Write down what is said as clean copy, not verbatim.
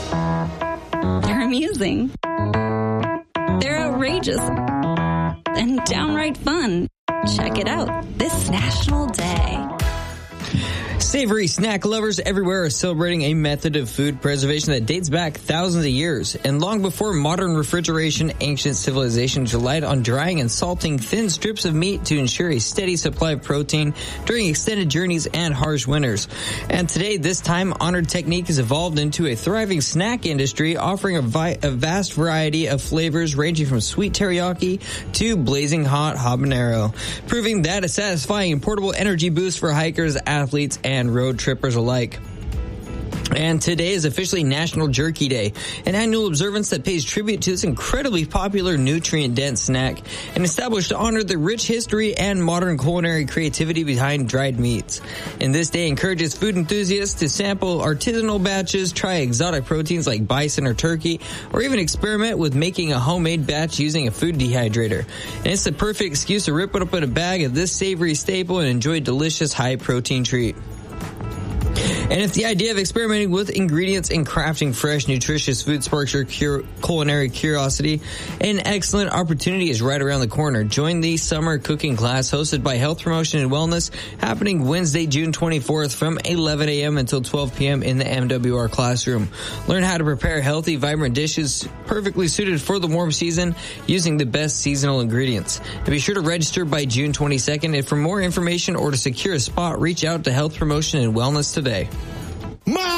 They're amusing. They're outrageous. And downright fun. Check it out this National Day. Savory snack lovers everywhere are celebrating a method of food preservation that dates back thousands of years. And long before modern refrigeration, ancient civilizations relied on drying and salting thin strips of meat to ensure a steady supply of protein during extended journeys and harsh winters. And today, this time-honored technique has evolved into a thriving snack industry, offering a vast variety of flavors ranging from sweet teriyaki to blazing hot habanero, proving that a satisfying and portable energy boost for hikers, athletes, and road trippers alike. And today is officially National Jerky Day, an annual observance that pays tribute to this incredibly popular nutrient-dense snack and established to honor the rich history and modern culinary creativity behind dried meats. And this day encourages food enthusiasts to sample artisanal batches, try exotic proteins like bison or turkey, or even experiment with making a homemade batch using a food dehydrator. And it's the perfect excuse to rip open a bag of this savory staple and enjoy a delicious high-protein treat. And if the idea of experimenting with ingredients and crafting fresh, nutritious food sparks your culinary curiosity, an excellent opportunity is right around the corner. Join the summer cooking class hosted by Health Promotion and Wellness, happening Wednesday, June 24th from 11 a.m. until 12 p.m. in the MWR classroom. Learn how to prepare healthy, vibrant dishes perfectly suited for the warm season using the best seasonal ingredients. And be sure to register by June 22nd. And for more information or to secure a spot, reach out to Health Promotion and Wellness today.